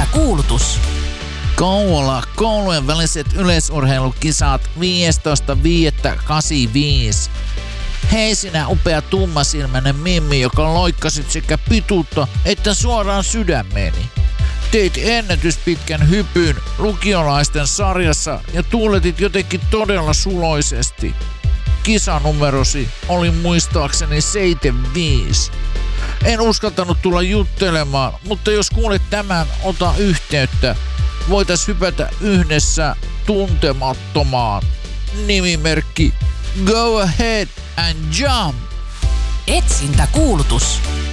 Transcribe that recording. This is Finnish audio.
Etsintäkuulutus. Kouvola koulujen väliset yleisurheilukisat 15.5.85. Hei sinä upea tummasilmäinen mimmi, joka loikkasit sekä pituutta että suoraan sydämeeni. Teit ennätyspitkän hypyn lukiolaisten sarjassa ja tuuletit jotenkin todella suloisesti. Kisanumerosi oli muistaakseni 75. En uskaltanut tulla juttelemaan, mutta jos kuulet tämän, ota yhteyttä. Voitais hypätä yhdessä tuntemattomaan. Nimimerkki Go Ahead and Jump. Etsintäkuulutus.